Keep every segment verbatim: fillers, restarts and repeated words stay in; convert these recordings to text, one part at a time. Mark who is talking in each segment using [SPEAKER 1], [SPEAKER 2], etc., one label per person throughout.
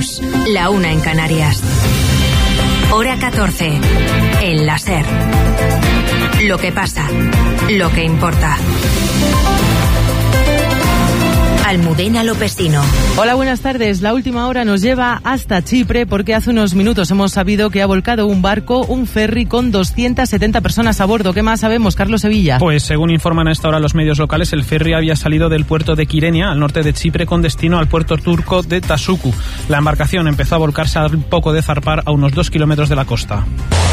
[SPEAKER 1] dos, la una en Canarias. Hora catorce, en la SER. Lo que pasa, lo que importa. Almudena Lopesino.
[SPEAKER 2] Hola, buenas tardes. La última hora nos lleva hasta Chipre porque hace unos minutos hemos sabido que ha volcado un barco, un ferry con doscientas setenta personas a bordo. ¿Qué más sabemos, Carlos Sevilla?
[SPEAKER 3] Pues según informan a esta hora los medios locales, el ferry había salido del puerto de Kyrenia, al norte de Chipre, con destino al puerto turco de Tasuku. La embarcación empezó a volcarse al poco de zarpar a unos dos kilómetros de la costa.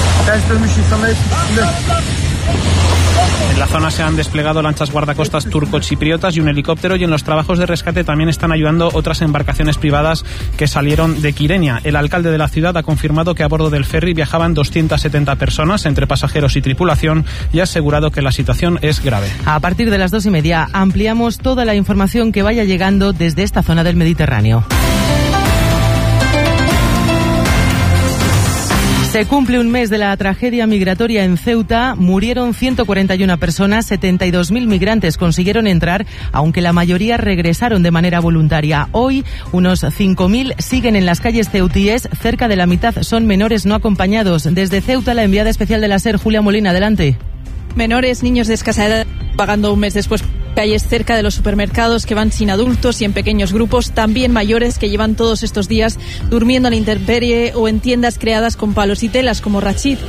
[SPEAKER 3] En la zona se han desplegado lanchas guardacostas turco-chipriotas y un helicóptero, y en los trabajos de rescate también están ayudando otras embarcaciones privadas que salieron de Kyrenia. El alcalde de la ciudad ha confirmado que a bordo del ferry viajaban doscientas setenta personas, entre pasajeros y tripulación, y ha asegurado que la situación es grave.
[SPEAKER 2] A partir de las dos y media ampliamos toda la información que vaya llegando desde esta zona del Mediterráneo. Se cumple un mes de la tragedia migratoria en Ceuta. Murieron ciento cuarenta y una personas, setenta y dos mil migrantes consiguieron entrar, aunque la mayoría regresaron de manera voluntaria. Hoy, unos cinco mil siguen en las calles ceutíes. Cerca de la mitad son menores no acompañados. Desde Ceuta, la enviada especial de la SER, Julia Molina, adelante.
[SPEAKER 4] Menores, niños de escasa edad, pagando un mes después calles cerca de los supermercados que van sin adultos y en pequeños grupos, también mayores que llevan todos estos días durmiendo en la intemperie o en tiendas creadas con palos y telas, como Rachid.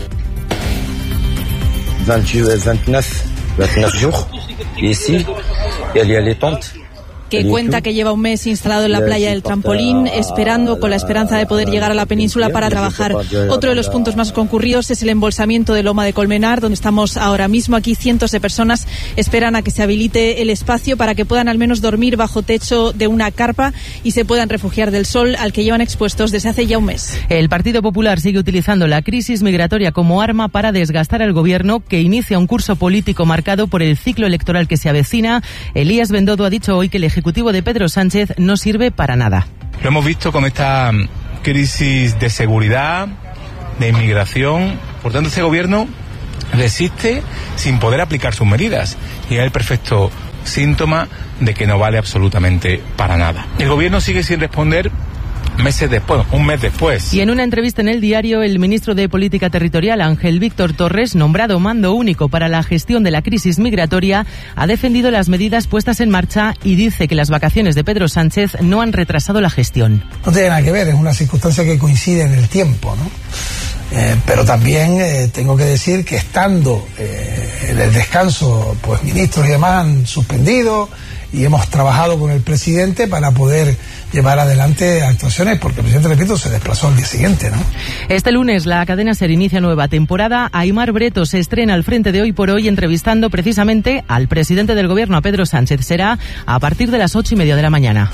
[SPEAKER 4] Que cuenta que lleva un mes instalado en la playa del Trampolín, esperando con la esperanza de poder llegar a la península para trabajar. Otro de los puntos más concurridos es el embolsamiento de Loma de Colmenar, donde estamos ahora mismo. Aquí cientos de personas esperan a que se habilite el espacio para que puedan al menos dormir bajo techo de una carpa y se puedan refugiar del sol al que llevan expuestos desde hace ya un mes.
[SPEAKER 2] El Partido Popular sigue utilizando la crisis migratoria como arma para desgastar al gobierno, que inicia un curso político marcado por el ciclo electoral que se avecina. Elías Bendodo ha dicho hoy que el Ejecutivo de Pedro Sánchez no sirve para nada.
[SPEAKER 5] Lo hemos visto con esta crisis de seguridad, de inmigración. Por tanto, este gobierno resiste sin poder aplicar sus medidas, y es el perfecto síntoma de que no vale absolutamente para nada. El gobierno sigue sin responder meses después, un mes después.
[SPEAKER 2] Y en una entrevista en El Diario, el ministro de Política Territorial, Ángel Víctor Torres, nombrado mando único para la gestión de la crisis migratoria, ha defendido las medidas puestas en marcha y dice que las vacaciones de Pedro Sánchez no han retrasado la gestión.
[SPEAKER 6] No tiene nada que ver, es una circunstancia que coincide en el tiempo, ¿no? Eh, pero también eh, tengo que decir que estando eh, en el descanso, pues ministros y demás han suspendido, y hemos trabajado con el presidente para poder llevar adelante actuaciones, porque el presidente, repito, se desplazó al día siguiente, ¿no?
[SPEAKER 2] Este lunes la cadena SER inicia nueva temporada. Aimar Breto se estrena al frente de Hoy por Hoy, entrevistando precisamente al presidente del gobierno, a Pedro Sánchez. Será a partir de las ocho y media de la mañana.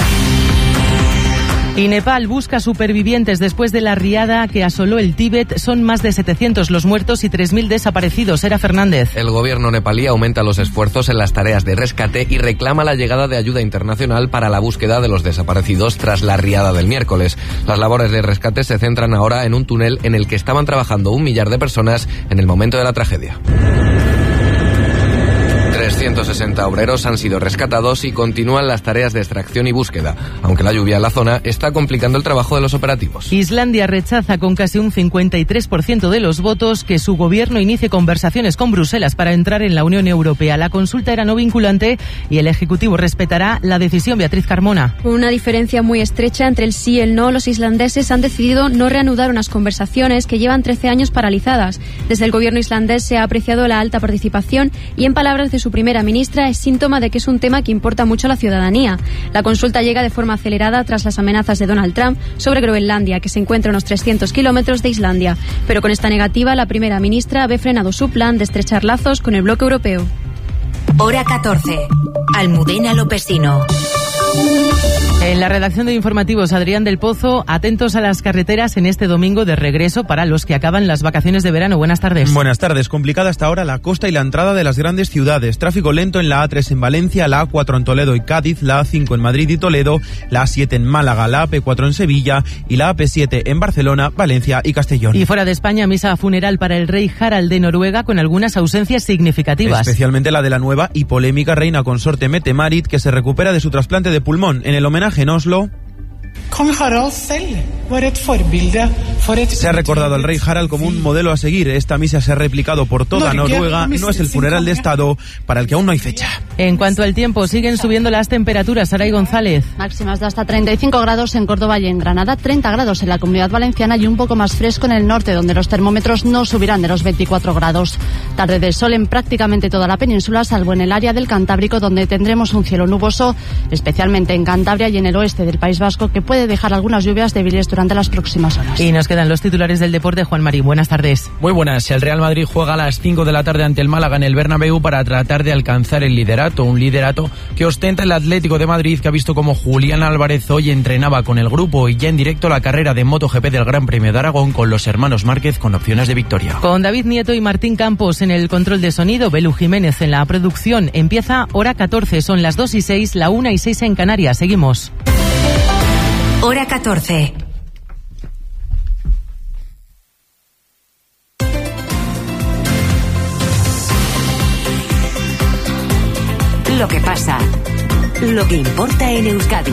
[SPEAKER 2] Y Nepal busca supervivientes después de la riada que asoló el Tíbet. Son más de setecientos los muertos y tres mil desaparecidos. Era Fernández.
[SPEAKER 7] El gobierno nepalí aumenta los esfuerzos en las tareas de rescate y reclama la llegada de ayuda internacional para la búsqueda de los desaparecidos tras la riada del miércoles. Las labores de rescate se centran ahora en un túnel en el que estaban trabajando un millar de personas en el momento de la tragedia. trescientos sesenta obreros han sido rescatados y continúan las tareas de extracción y búsqueda, aunque la lluvia en la zona está complicando el trabajo de los operativos.
[SPEAKER 2] Islandia rechaza con casi un cincuenta y tres por ciento de los votos que su gobierno inicie conversaciones con Bruselas para entrar en la Unión Europea. La consulta era no vinculante y el Ejecutivo respetará la decisión. Beatriz Carmona.
[SPEAKER 8] Con una diferencia muy estrecha entre el sí y el no, los islandeses han decidido no reanudar unas conversaciones que llevan trece años paralizadas. Desde el gobierno islandés se ha apreciado la alta participación y, en palabras de su primera ministra, es síntoma de que es un tema que importa mucho a la ciudadanía. La consulta llega de forma acelerada tras las amenazas de Donald Trump sobre Groenlandia, que se encuentra a unos trescientos kilómetros de Islandia. Pero con esta negativa, la primera ministra ve frenado su plan de estrechar lazos con el bloque europeo.
[SPEAKER 1] Hora catorce. Almudena Lopesino.
[SPEAKER 2] En la redacción de informativos, Adrián del Pozo, atentos a las carreteras en este domingo de regreso para los que acaban las vacaciones de verano. Buenas tardes.
[SPEAKER 9] Buenas tardes. Complicada hasta ahora la costa y la entrada de las grandes ciudades. Tráfico lento en la A tres en Valencia, la A cuatro en Toledo y Cádiz, la A cinco en Madrid y Toledo, la A siete en Málaga, la A P cuatro en Sevilla y la A P siete en Barcelona, Valencia y Castellón.
[SPEAKER 2] Y fuera de España, misa funeral para el rey Harald de Noruega con algunas ausencias significativas.
[SPEAKER 9] Especialmente la de la nueva y polémica reina consorte Mette-Marit, que se recupera de su trasplante de pulmón. En el homenaje en Oslo... Se ha recordado al rey Harald como un modelo a seguir. Esta misa se ha replicado por toda Noruega. No es el funeral de Estado para el que aún no hay fecha.
[SPEAKER 2] En cuanto al tiempo, siguen subiendo las temperaturas. Saray González.
[SPEAKER 10] Máximas de hasta treinta y cinco grados en Córdoba y en Granada, treinta grados en la Comunidad Valenciana y un poco más fresco en el norte, donde los termómetros no subirán de los veinticuatro grados. Tarde de sol en prácticamente toda la península, salvo en el área del Cantábrico, donde tendremos un cielo nuboso, especialmente en Cantabria y en el oeste del País Vasco, que puede dejar algunas lluvias débiles durante las próximas horas.
[SPEAKER 2] Y nos quedan los titulares del deporte. Juan Marín, buenas tardes.
[SPEAKER 11] Muy buenas. El Real Madrid juega a las cinco de la tarde ante el Málaga en el Bernabéu para tratar de alcanzar el liderato, un liderato que ostenta el Atlético de Madrid, que ha visto como Julián Álvarez hoy entrenaba con el grupo y ya en directo la carrera de MotoGP del Gran Premio de Aragón con los hermanos Márquez con opciones de victoria.
[SPEAKER 2] Con David Nieto y Martín Campos en el control de sonido, Belu Jiménez en la producción. Empieza hora catorce, son las dos y seis, la una y seis en Canarias. Seguimos.
[SPEAKER 1] Hora catorce. Lo que pasa, lo que importa en Euskadi.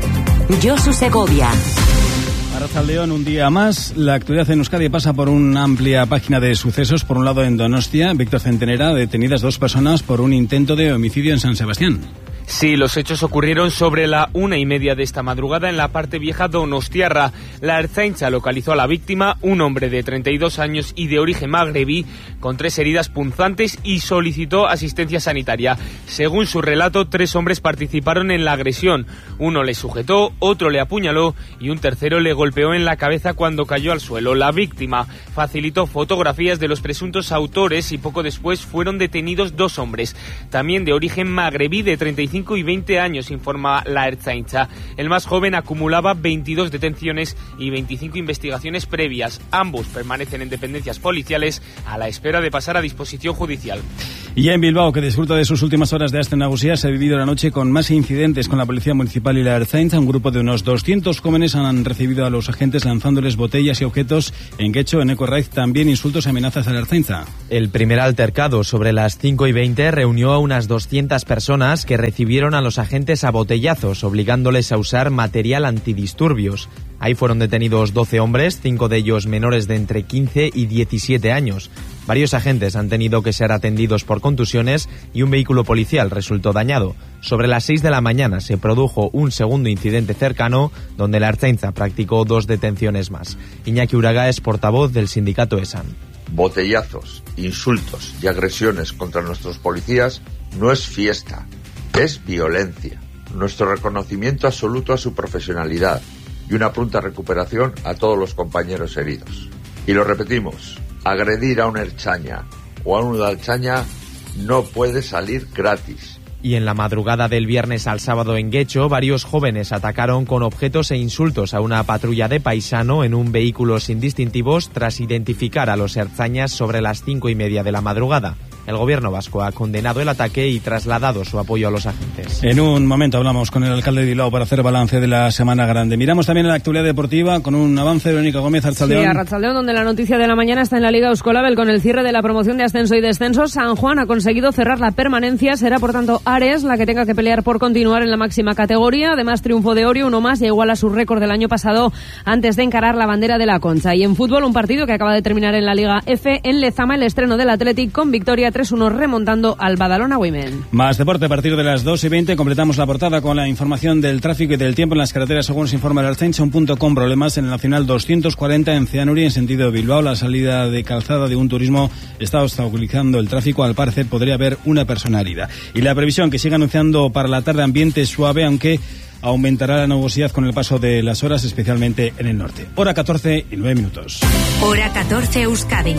[SPEAKER 1] Josu Segovia.
[SPEAKER 12] Arratsaldeon, un día más. La actualidad en Euskadi pasa por una amplia página de sucesos. Por un lado, en Donostia, Víctor Centenera, detenidas dos personas por un intento de homicidio en San Sebastián.
[SPEAKER 13] Sí, los hechos ocurrieron sobre la una y media de esta madrugada en la parte vieja donostiarra. La Ertzaintza localizó a la víctima, un hombre de treinta y dos años y de origen magrebí, con tres heridas punzantes y solicitó asistencia sanitaria. Según su relato, tres hombres participaron en la agresión. Uno le sujetó, otro le apuñaló y un tercero le golpeó en la cabeza cuando cayó al suelo. La víctima facilitó fotografías de los presuntos autores y poco después fueron detenidos dos hombres, también de origen magrebí de treinta y cinco y veinte años, informa la Ertzaintza. El más joven acumulaba veintidós detenciones y veinticinco investigaciones previas. Ambos permanecen en dependencias policiales a la espera de pasar a disposición judicial.
[SPEAKER 12] Y ya en Bilbao, que disfruta de sus últimas horas de Aste Nagusia, se ha vivido la noche con más incidentes con la Policía Municipal y la Ertzaintza. Un grupo de unos doscientos jóvenes han recibido a los agentes lanzándoles botellas y objetos. En Guecho, en Ecorraiz, también insultos y amenazas a la Ertzaintza.
[SPEAKER 14] El primer altercado, sobre las cinco y veinte, reunió a unas doscientas personas que recibieron a los agentes a botellazos, obligándoles a usar material antidisturbios. Ahí fueron detenidos doce hombres, cinco de ellos menores de entre quince y diecisiete años. Varios agentes han tenido que ser atendidos por contusiones y un vehículo policial resultó dañado. Sobre las seis de la mañana se produjo un segundo incidente cercano donde la Ertzaintza practicó dos detenciones más. Iñaki Uraga es portavoz del sindicato ESAN.
[SPEAKER 15] Botellazos, insultos y agresiones contra nuestros policías no es fiesta, es violencia. Nuestro reconocimiento absoluto a su profesionalidad y una pronta recuperación a todos los compañeros heridos. Y lo repetimos, agredir a una ertzaina o a una ertzaina no puede salir gratis.
[SPEAKER 14] Y en la madrugada del viernes al sábado en Guecho, varios jóvenes atacaron con objetos e insultos a una patrulla de paisano en un vehículo sin distintivos tras identificar a los ertzainas sobre las cinco y media de la madrugada. El gobierno vasco ha condenado el ataque y trasladado su apoyo a los agentes.
[SPEAKER 12] En un momento hablamos con el alcalde de Bilbao para hacer balance de la Semana Grande. Miramos también la actualidad deportiva con un avance de Verónica Gómez, Arratsaldeon.
[SPEAKER 16] Sí, Arratsaldeon, donde la noticia de la mañana está en la Liga Euskolabel con el cierre de la promoción de ascenso y descenso. San Juan ha conseguido cerrar la permanencia. Será, por tanto, Ares la que tenga que pelear por continuar en la máxima categoría. Además, triunfo de Orio, uno más, y iguala su récord del año pasado antes de encarar la bandera de la Concha. Y en fútbol, un partido que acaba de terminar en la Liga F. En Lezama, el estreno del Athletic con victoria tres uno remontando al Badalona Women.
[SPEAKER 12] Más deporte a partir de las dos y veinte. Completamos la portada con la información del tráfico y del tiempo en las carreteras, según se informa el Ertzaintza. Un punto con problemas en el Nacional doscientos cuarenta en Ceanuri, en sentido Bilbao. La salida de calzada de un turismo está obstaculizando el tráfico. Al parecer podría haber una persona herida. Y la previsión que sigue anunciando para la tarde ambiente suave, aunque aumentará la nubosidad con el paso de las horas, especialmente en el norte. Hora catorce y nueve minutos.
[SPEAKER 1] Hora catorce, Euskadi.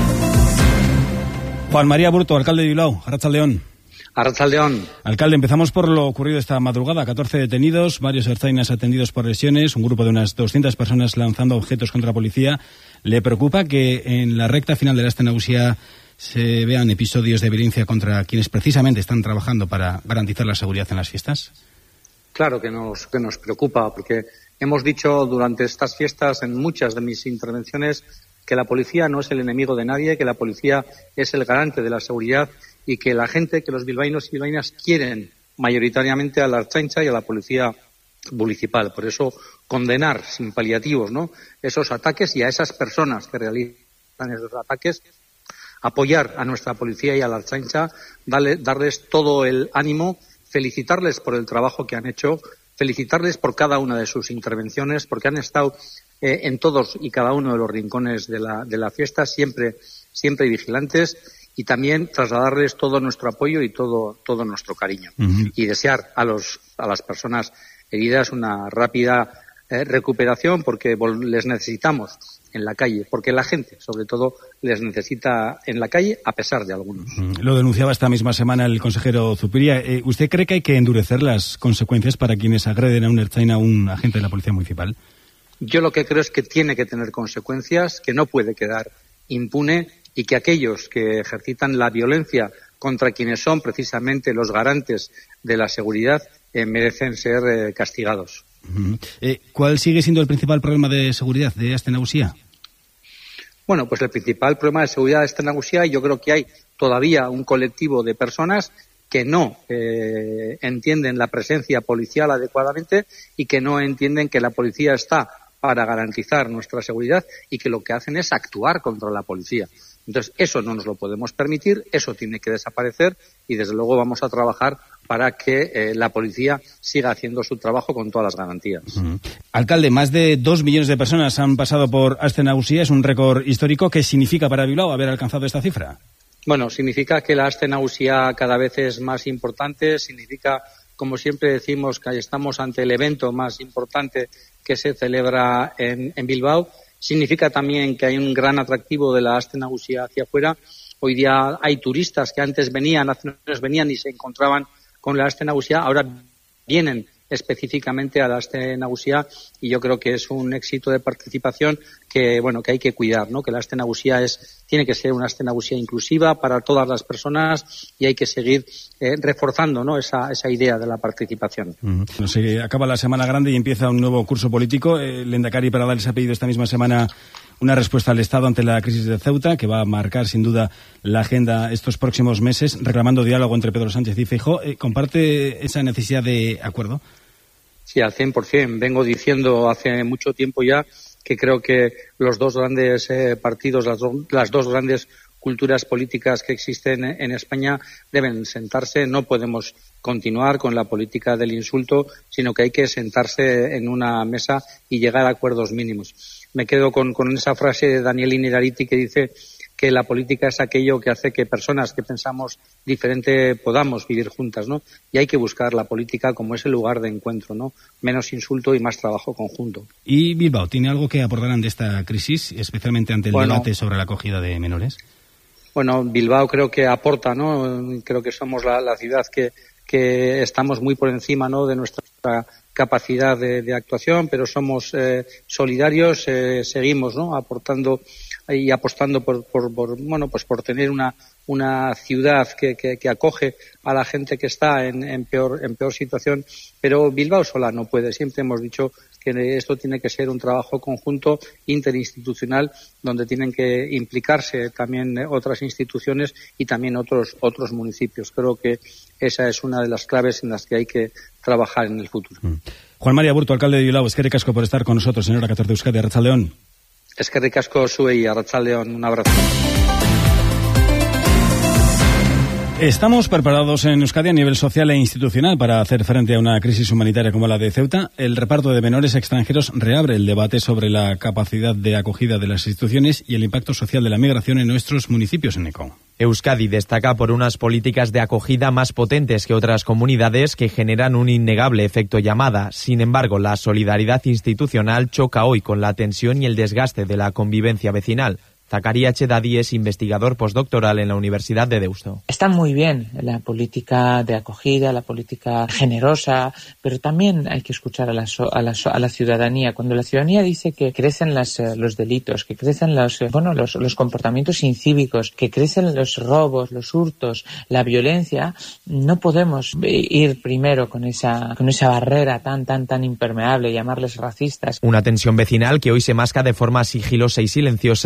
[SPEAKER 12] Juan María Burto, alcalde de Bilbao, Arratsaldeon.
[SPEAKER 17] Arratsaldeon.
[SPEAKER 12] Alcalde, empezamos por lo ocurrido esta madrugada. catorce detenidos, varios ertzainas atendidos por lesiones, un grupo de unas doscientas personas lanzando objetos contra la policía. ¿Le preocupa que en la recta final de la Aste Nagusia se vean episodios de violencia contra quienes precisamente están trabajando para garantizar la seguridad en las fiestas?
[SPEAKER 17] Claro que nos, que nos preocupa, porque hemos dicho durante estas fiestas en muchas de mis intervenciones que la policía no es el enemigo de nadie, que la policía es el garante de la seguridad y que la gente, que los bilbaínos y bilbaínas quieren mayoritariamente a la Ertzaintza y a la Policía municipal. Por eso, condenar sin paliativos, ¿no?, esos ataques y a esas personas que realizan esos ataques, apoyar a nuestra policía y a la Ertzaintza, darle, darles todo el ánimo, felicitarles por el trabajo que han hecho, felicitarles por cada una de sus intervenciones, porque han estado eh, en todos y cada uno de los rincones de la, de la fiesta, siempre, siempre vigilantes, y también trasladarles todo nuestro apoyo y todo, todo nuestro cariño. Uh-huh. Y desear a los, a las personas heridas una rápida eh, recuperación, porque les necesitamos en la calle, porque la gente, sobre todo, les necesita en la calle, a pesar de algunos.
[SPEAKER 12] Lo denunciaba esta misma semana el consejero Zupiria. Eh, ¿Usted cree que hay que endurecer las consecuencias para quienes agreden a un ertzaina, a un agente de la Policía Municipal?
[SPEAKER 17] Yo lo que creo es que tiene que tener consecuencias, que no puede quedar impune, y que aquellos que ejercitan la violencia contra quienes son precisamente los garantes de la seguridad eh, merecen ser eh, castigados.
[SPEAKER 12] Uh-huh. Eh, ¿Cuál sigue siendo el principal problema de seguridad de Aste Nagusia?
[SPEAKER 17] Bueno, pues el principal problema de seguridad de Aste Nagusia, yo creo que hay todavía un colectivo de personas que no eh, entienden la presencia policial adecuadamente y que no entienden que la policía está para garantizar nuestra seguridad y que lo que hacen es actuar contra la policía. Entonces, eso no nos lo podemos permitir, eso tiene que desaparecer y, desde luego, vamos a trabajar para que eh, la policía siga haciendo su trabajo con todas las garantías.
[SPEAKER 12] Uh-huh. Alcalde, más de dos millones de personas han pasado por Aste Nagusia, es un récord histórico. ¿Qué significa para Bilbao haber alcanzado esta cifra?
[SPEAKER 17] Bueno, significa que la Aste Nagusia cada vez es más importante, significa, como siempre decimos, que estamos ante el evento más importante que se celebra en, en Bilbao. Significa también que hay un gran atractivo de la Aste Nagusia hacia afuera. Hoy día hay turistas que antes venían, hace unos años venían y se encontraban con la Aste Nagusia, ahora vienen específicamente a la Aste Nagusia, y yo creo que es un éxito de participación que, bueno, que hay que cuidar, ¿no? Que la Aste Nagusia es, tiene que ser una Aste Nagusia inclusiva para todas las personas, y hay que seguir eh, reforzando, ¿no?, esa, esa idea de la participación.
[SPEAKER 12] Uh-huh. No sé, acaba la Semana Grande y empieza un nuevo curso político. El Lehendakari Pradales ha pedido esta misma semana una respuesta al Estado ante la crisis de Ceuta, que va a marcar sin duda la agenda estos próximos meses, reclamando diálogo entre Pedro Sánchez y Feijóo. ¿Comparte esa necesidad de acuerdo?
[SPEAKER 17] Sí, al cien por ciento. Vengo diciendo hace mucho tiempo ya que creo que los dos grandes eh, partidos, las, do, las dos grandes culturas políticas que existen en España deben sentarse. No podemos continuar con la política del insulto, sino que hay que sentarse en una mesa y llegar a acuerdos mínimos. Me quedo con, con esa frase de Daniel Innerarity que dice que la política es aquello que hace que personas que pensamos diferente podamos vivir juntas, ¿no? Y hay que buscar la política como ese lugar de encuentro, ¿no? Menos insulto y más trabajo conjunto.
[SPEAKER 12] ¿Y Bilbao tiene algo que aportar ante esta crisis, especialmente ante el bueno, debate sobre la acogida de menores?
[SPEAKER 17] Bueno, Bilbao creo que aporta, ¿no? Creo que somos la, la ciudad que, que estamos muy por encima, ¿no?, de nuestra capacidad de, de actuación, pero somos eh, solidarios, eh, seguimos, ¿no?, aportando y apostando por, por, por bueno, pues por tener una una ciudad que, que, que acoge a la gente que está en, en peor en peor situación, pero Bilbao sola no puede. Siempre hemos dicho que esto tiene que ser un trabajo conjunto interinstitucional donde tienen que implicarse también otras instituciones y también otros otros municipios. Creo que esa es una de las claves en las que hay que trabajar en el futuro.
[SPEAKER 12] Mm. Juan María Burto, alcalde de Bilbao, eskerrik asko por estar con nosotros, señora catorce de Euskadi, Arratsaldeon.
[SPEAKER 17] Eskerrik asko zuei, Arratsaldeon, un abrazo.
[SPEAKER 12] Estamos preparados en Euskadi a nivel social e institucional para hacer frente a una crisis humanitaria como la de Ceuta. El reparto de menores extranjeros reabre el debate sobre la capacidad de acogida de las instituciones y el impacto social de la migración en nuestros municipios, en Eco.
[SPEAKER 14] Euskadi destaca por unas políticas de acogida más potentes que otras comunidades que generan un innegable efecto llamada. Sin embargo, la solidaridad institucional choca hoy con la tensión y el desgaste de la convivencia vecinal. Zacarías Chedadi es investigador postdoctoral en la Universidad de Deusto.
[SPEAKER 18] Está muy bien la política de acogida, la política generosa, pero también hay que escuchar a la, a la, a la ciudadanía. Cuando la ciudadanía dice que crecen las, los delitos, que crecen los, bueno, los, los comportamientos incívicos, que crecen los robos, los hurtos, la violencia, no podemos ir primero con esa, con esa barrera tan, tan, tan impermeable, llamarles racistas.
[SPEAKER 14] Una tensión vecinal que hoy se masca de forma sigilosa y silenciosa, pero que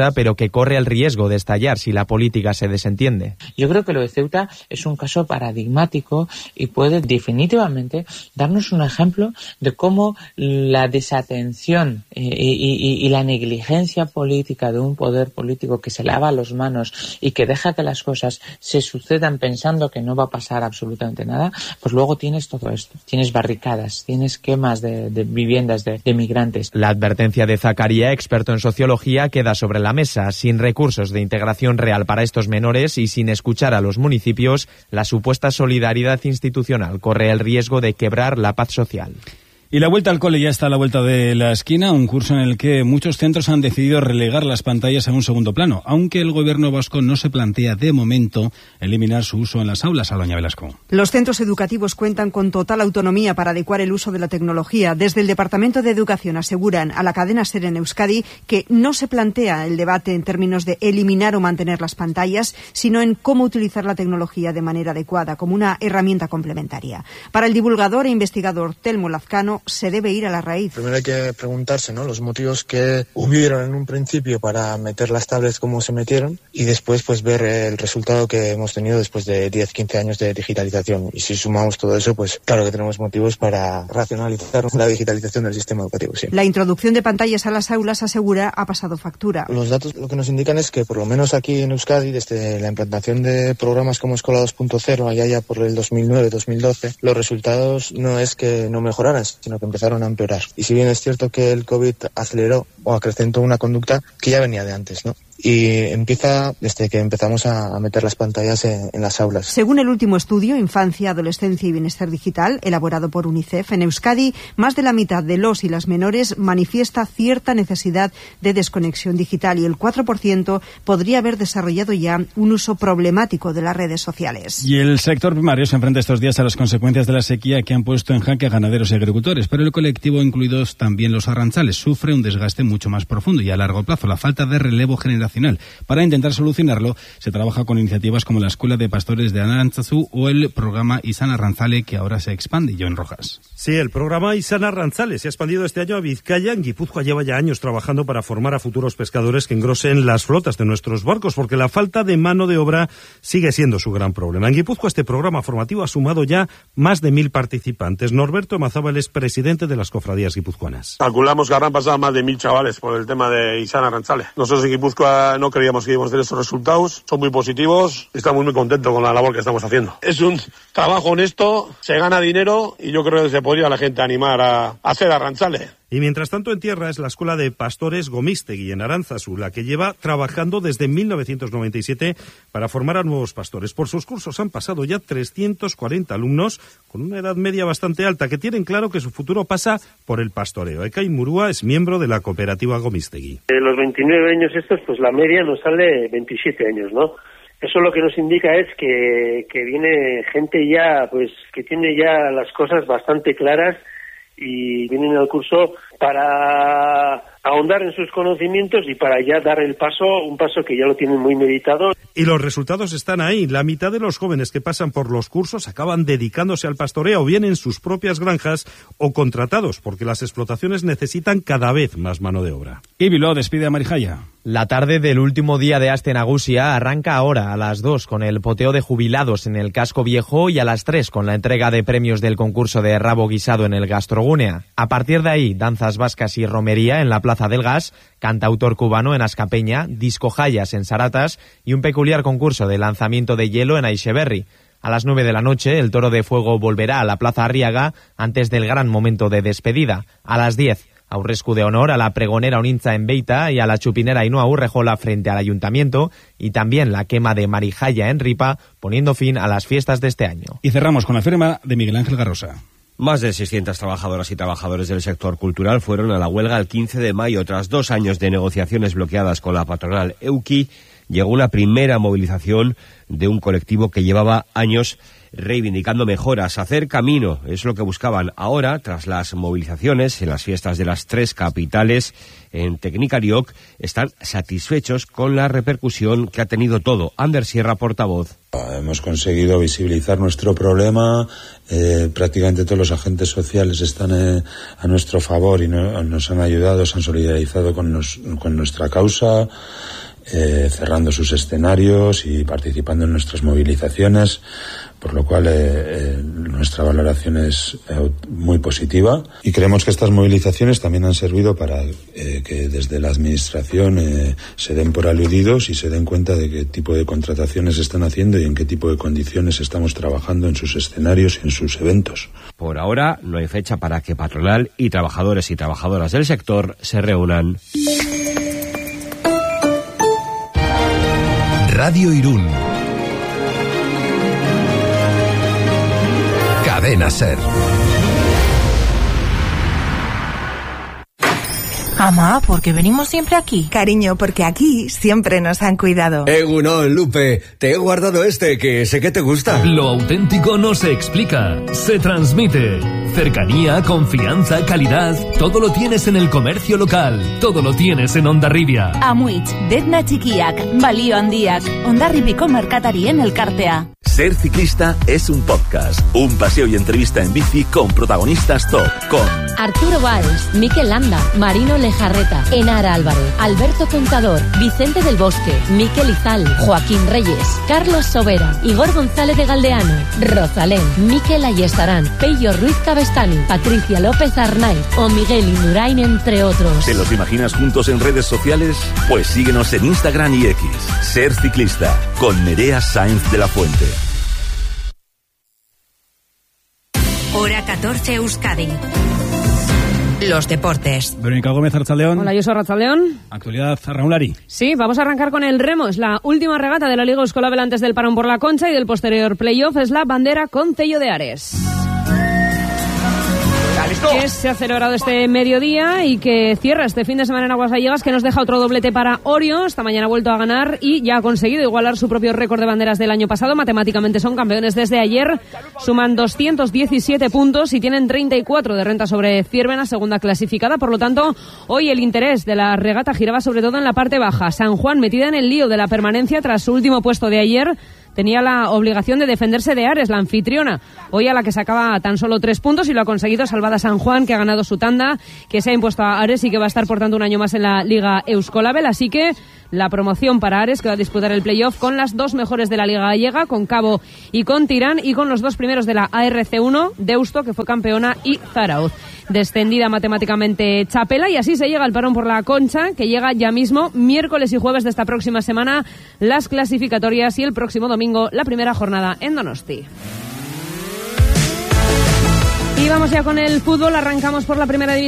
[SPEAKER 14] que corre el riesgo de estallar si la política se desentiende.
[SPEAKER 18] Yo creo que lo de Ceuta es un caso paradigmático y puede definitivamente darnos un ejemplo de cómo la desatención y, y, y la negligencia política de un poder político que se lava las manos y que deja que las cosas se sucedan pensando que no va a pasar absolutamente nada, pues luego tienes todo esto. Tienes barricadas, tienes quemas de, de viviendas de, de migrantes.
[SPEAKER 14] La advertencia de Zakaria, experto en sociología, queda sobre la mesa. Sin recursos de integración real para estos menores y sin escuchar a los municipios, la supuesta solidaridad institucional corre el riesgo de quebrar la paz social.
[SPEAKER 12] Y la vuelta al cole ya está a la vuelta de la esquina, un curso en el que muchos centros han decidido relegar las pantallas a un segundo plano, aunque el gobierno vasco no se plantea de momento eliminar su uso en las aulas. Aloña Velasco.
[SPEAKER 19] Los centros educativos cuentan con total autonomía para adecuar el uso de la tecnología. Desde el Departamento de Educación aseguran a la cadena SER en Euskadi que no se plantea el debate en términos de eliminar o mantener las pantallas, sino en cómo utilizar la tecnología de manera adecuada, como una herramienta complementaria. Para el divulgador e investigador Telmo Lazcano, se debe ir a la raíz.
[SPEAKER 20] Primero hay que preguntarse, ¿no?, los motivos que hubieron en un principio para meter las tablets como se metieron y después pues ver el resultado que hemos tenido después de diez, quince años de digitalización. Y si sumamos todo eso, pues claro que tenemos motivos para racionalizar la digitalización del sistema educativo. Sí.
[SPEAKER 19] La introducción de pantallas a las aulas, asegura, ha pasado factura.
[SPEAKER 20] Los datos lo que nos indican es que por lo menos aquí en Euskadi, desde la implantación de programas como Escola dos punto cero, allá ya por el dos mil nueve, dos mil doce, los resultados no es que no mejoraran, sino que empezaron a empeorar. Y si bien es cierto que el COVID aceleró o acrecentó una conducta que ya venía de antes, ¿no? Y empieza desde que empezamos a, a meter las pantallas en, en las aulas.
[SPEAKER 19] Según el último estudio, Infancia, Adolescencia y Bienestar Digital, elaborado por UNICEF, en Euskadi, más de la mitad de los y las menores manifiesta cierta necesidad de desconexión digital y el cuatro por ciento podría haber desarrollado ya un uso problemático de las redes sociales.
[SPEAKER 12] Y el sector primario se enfrenta estos días a las consecuencias de la sequía que han puesto en jaque a ganaderos y agricultores, pero el colectivo, incluidos también los arrantzales, sufre un desgaste mucho más profundo y a largo plazo, la falta de relevo generacional. Para intentar solucionarlo, se trabaja con iniciativas como la Escuela de Pastores de Arantzazu o el programa Izan Arrantzale, que ahora se expande. Joan Rojas.
[SPEAKER 21] Sí, el programa Izan Arrantzale se ha expandido este año a Vizcaya. En Guipúzcoa lleva ya años trabajando para formar a futuros pescadores que engrosen las flotas de nuestros barcos, porque la falta de mano de obra sigue siendo su gran problema. En Guipúzcoa este programa formativo ha sumado ya más de mil participantes. Norberto Mazábal es presidente de las cofradías guipuzcoanas.
[SPEAKER 22] Calculamos que habrán pasado más de mil chavales por el tema de Izan Arrantzale. Nosotros en Guipúzcoa no creíamos que íbamos a tener estos resultados, son muy positivos y estamos muy contentos con la labor que estamos haciendo. Es un trabajo honesto, se gana dinero y yo creo que se podría la gente animar a, a hacer arrantzale.
[SPEAKER 21] Y mientras tanto en tierra es la Escuela de Pastores Gomístegui en Arantzazu, la que lleva trabajando desde mil novecientos noventa y siete para formar a nuevos pastores. Por sus cursos han pasado ya trescientos cuarenta alumnos con una edad media bastante alta que tienen claro que su futuro pasa por el pastoreo. Ekain Murúa es miembro de la cooperativa Gomístegui.
[SPEAKER 23] De los veintinueve años estos, pues la media nos sale veintisiete años, ¿no? Eso lo que nos indica es que, que viene gente ya, pues que tiene ya las cosas bastante claras y vienen al curso para ahondar en sus conocimientos y para ya dar el paso, un paso que ya lo tienen muy meditado.
[SPEAKER 21] Y los resultados están ahí. La mitad de los jóvenes que pasan por los cursos acaban dedicándose al pastoreo, o bien en sus propias granjas o contratados, porque las explotaciones necesitan cada vez más mano de obra.
[SPEAKER 12] Y Bilbao despide a Marijaya.
[SPEAKER 14] La tarde del último día de Aste Nagusia arranca ahora a las dos con el poteo de jubilados en el Casco Viejo y a las tres con la entrega de premios del concurso de rabo guisado en el Gastrogunea. A partir de ahí, danzas vascas y romería en la Plaza del Gas, cantautor cubano en Ascapeña, discojayas en Saratas y un peculiar concurso de lanzamiento de hielo en Aixeberri. A las nueve de la noche, el Toro de Fuego volverá a la Plaza Arriaga antes del gran momento de despedida. A las diez, aurresku de honor a la pregonera Onintza en Beita y a la chupinera Ainhoa Urrejola frente al Ayuntamiento, y también la quema de Marijaya en Ripa, poniendo fin a las fiestas de este año.
[SPEAKER 12] Y cerramos con la firma de Miguel Ángel Garrosa.
[SPEAKER 24] Más de seiscientas trabajadoras y trabajadores del sector cultural fueron a la huelga el quince de mayo. Tras dos años de negociaciones bloqueadas con la patronal Euki, llegó una primera movilización de un colectivo que llevaba años reivindicando mejoras, hacer camino, es lo que buscaban. Ahora, tras las movilizaciones en las fiestas de las tres capitales en Teknikariok, están satisfechos con la repercusión que ha tenido todo. Ander Sierra, portavoz.
[SPEAKER 25] Hemos conseguido visibilizar nuestro problema, eh, prácticamente todos los agentes sociales están eh, a nuestro favor y no, nos han ayudado, se han solidarizado con, nos, con nuestra causa. eh, cerrando sus escenarios y participando en nuestras movilizaciones, por lo cual eh, eh, nuestra valoración es eh, muy positiva, y creemos que estas movilizaciones también han servido para eh, que desde la administración eh, se den por aludidos y se den cuenta de qué tipo de contrataciones se están haciendo y en qué tipo de condiciones estamos trabajando en sus escenarios y en sus eventos.
[SPEAKER 24] Por ahora no hay fecha para que patronal y trabajadores y trabajadoras del sector se reúnan.
[SPEAKER 3] Radio Irún. Cadena Ser.
[SPEAKER 4] Mamá, ¿por qué venimos siempre aquí?
[SPEAKER 5] Cariño, porque aquí siempre nos han cuidado.
[SPEAKER 6] Egunon, Lupe, te he guardado este, que sé que te gusta.
[SPEAKER 7] Lo auténtico no se explica, se transmite. Cercanía, confianza, calidad, todo lo tienes en el comercio local, todo lo tienes en Hondarribia.
[SPEAKER 4] Amuitz, Detna Txikiak, Balio Handiak, Hondarribiko merkatarien elkartea.
[SPEAKER 26] Ser ciclista es un podcast, un paseo y entrevista en bici con protagonistas top, con
[SPEAKER 27] Arturo Valls, Mikel Landa, Marino Lejarreta, Enara Álvarez, Alberto Contador, Vicente del Bosque, Mikel Izal, Joaquín Reyes, Carlos Sobera, Igor González de Galdeano, Rosalén, Mikel Ayestarán, Peyo Ruiz Cabestani, Patricia López Arnaiz o Miguel Indurain, entre otros.
[SPEAKER 26] ¿Te los imaginas juntos en redes sociales? Pues síguenos en Instagram y X. Ser ciclista, con Nerea Sainz de la Fuente.
[SPEAKER 1] Hora catorce Euskadi. Los deportes.
[SPEAKER 12] Verónica Gómez, Arratsaldeón.
[SPEAKER 16] Hola, yo soy Arratsaldeón.
[SPEAKER 12] Actualidad, Raulari.
[SPEAKER 16] Sí, vamos a arrancar con el remo. Es la última regata de la Liga Euskolabel antes del parón por la Concha y del posterior playoff. Es la bandera con Tello de Ares. Que se ha celebrado este mediodía y que cierra este fin de semana en Aguas Gallegas, que nos deja otro doblete para Orio. Esta mañana ha vuelto a ganar y ya ha conseguido igualar su propio récord de banderas del año pasado. Matemáticamente son campeones desde ayer. Suman doscientos diecisiete puntos y tienen treinta y cuatro de renta sobre Ciervena, segunda clasificada. Por lo tanto, hoy el interés de la regata giraba sobre todo en la parte baja. San Juan, metida en el lío de la permanencia tras su último puesto de ayer, tenía la obligación de defenderse de Ares, la anfitriona, hoy a la que sacaba tan solo tres puntos, y lo ha conseguido. Salvada San Juan, que ha ganado su tanda, que se ha impuesto a Ares y que va a estar por tanto un año más en la Liga Euskolabel. Así que la promoción para Ares, que va a disputar el playoff con las dos mejores de la Liga Gallega, con Cabo y con Tirán, y con los dos primeros de la A R C uno, Deusto, que fue campeona, y Zarauz. Descendida matemáticamente Chapela, y así se llega al parón por la Concha, que llega ya mismo miércoles y jueves de esta próxima semana las clasificatorias, y el próximo domingo la primera jornada en Donosti. Y vamos ya con el fútbol. Arrancamos por la primera división.